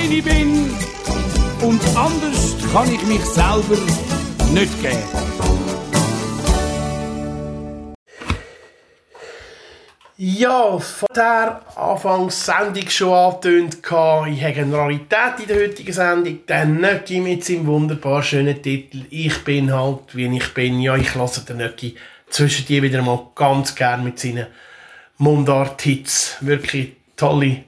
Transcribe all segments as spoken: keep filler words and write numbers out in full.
wie ich bin. Und anders kann ich mich selber nicht geben. Ja, von der Anfangssendung schon angetönt, ich habe eine Rarität in der heutigen Sendung, den Nöcki mit seinem wunderbar schönen Titel «Ich bin halt, wie ich bin». Ja, ich lasse den Nöcki zwischen die wieder mal ganz gern mit seinen Mundart-Hits. Wirklich tolle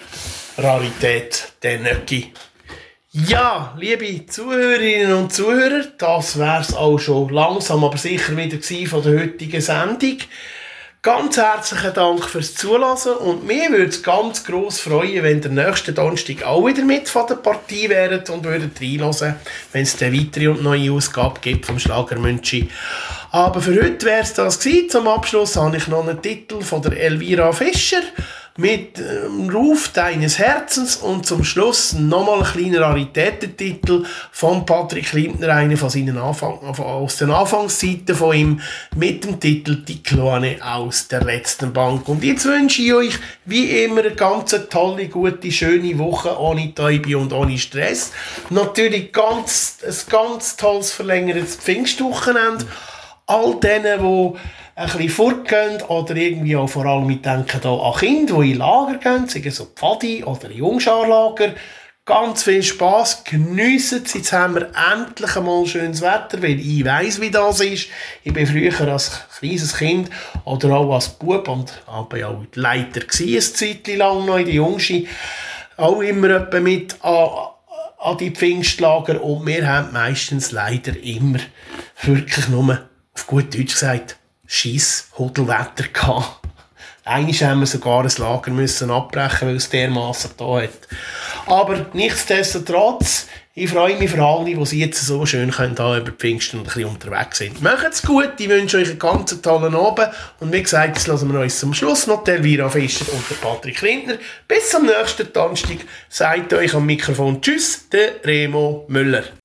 Rarität, der Nöcki. Ja, liebe Zuhörerinnen und Zuhörer, das wäre es auch schon langsam, aber sicher wieder von der heutigen Sendung. Ganz herzlichen Dank fürs Zuhören und mir würde es ganz gross freuen, wenn der nächste Donnerstag auch wieder mit von der Partie wäret und würdet reinhören, wenn es eine weitere und neue Ausgabe gibt vom Schlagermünchi. Aber für heute wäre es das gewesen. Zum Abschluss habe ich noch einen Titel von der Elvira Fischer mit ähm, Ruf deines Herzens und zum Schluss nochmal ein kleiner Raritätentitel von Patrick Lindner, einer von seinen Anfang, aus den Anfangszeiten von ihm, mit dem Titel «Die Kleine aus der letzten Bank». Und jetzt wünsche ich euch wie immer eine ganz tolle, gute, schöne Woche ohne Täubi und ohne Stress. Natürlich ganz, ein ganz tolles verlängertes Pfingstwochenende. All denen, die ein bisschen fortgehen oder irgendwie auch vor allem denken da an Kinder, die in Lager gehen, sei es so Pfadi oder Jungscharlager. Ganz viel Spass, geniessen es. Jetzt haben wir endlich einmal schönes Wetter, weil ich weiss, wie das ist. Ich bin früher als kleines Kind oder auch als Bub und aber auch Leiter gsi, ein Zeitchen lang noch in der Jungschi, auch immer mit an, an die Pfingstlager und wir haben meistens leider immer wirklich nur, auf gut Deutsch gesagt, scheiss Hodelwetter gehabt. Einmal haben wir sogar ein Lager müssen abbrechen, weil es dermassen da hat. Aber nichtsdestotrotz, ich freue mich für alle, die sie jetzt so schön können, da über Pfingsten und ein bisschen unterwegs sind. Macht's gut, ich wünsche euch einen ganz tollen Abend. Und wie gesagt, jetzt lassen wir uns zum Schluss noch die Elvira Fischer und der Patrick Lindner. Bis zum nächsten Donnerstag. Sagt euch am Mikrofon Tschüss, der Remo Müller.